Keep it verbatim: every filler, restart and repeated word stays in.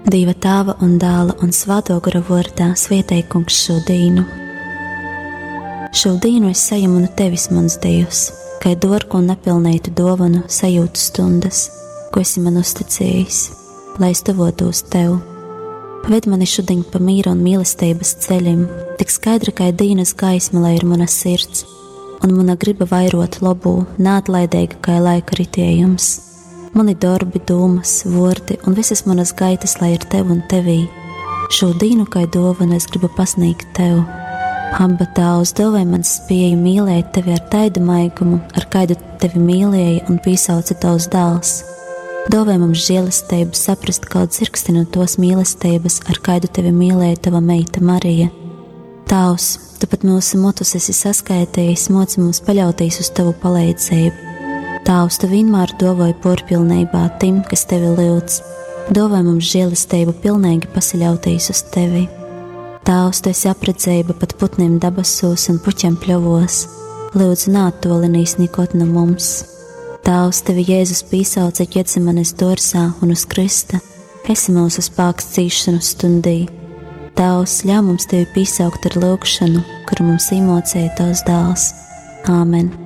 Dieva Tēva un Dēla un Svētā gara vārdā svētī Kungs šo dienu. Šo dienu es saņemu no tevis, mans Dievs, kā dārgu un nepilnītu dāvanu sajūtu stundas, ko esi man uzticējis, lai es tuvotos tev. Ved mani šodien pa mīra un mīlestības ceļiem, tik skaidra kā dienas gaisma, lai ir mana sirds, un mana griba vairot labu, neatlaidīga kā laika ritējums. Mani darbi, domas, vārdi un visas manas gaitas, lai ir tev un tevī. Šo dienu kā dāvanu es gribu pasniegt tev. Abba Tēvs, dāvāj man spēju mīlēt tevi ar tādu maigumu, ar kādu tevi mīlēja un piesauca tavs dēls. Dāvāj mums žēlastību saprast kaut dzirksti no tos mīlestības, ar kādu tevi mīlēja tava meita Marija. Tēvs, tu pat mūsu motus esi saskaitījis, moci mums paļauties uz tavu palīdzību. Tēvs, tu vienmēr dāvāji porpilnībā tim, kas tevi lūdz. Dāvāj mums žēlastību pilnīgi pasaļauties uz tevi. Tēvs, tu esi apredzējība pat putniem dabasos un puķiem pļovos. Lūdzu, neattolinīs nikot no mums. Tēvs, tevi Jēzus piesauca Ģetsemanes dārzā un uz krista. Esi mūsu spēks cīšanu stundī. Tēvs, ļauj mums tevi piesaukt ar lūgšanu, kuru mums īmocēja tavs dēls. Āmen.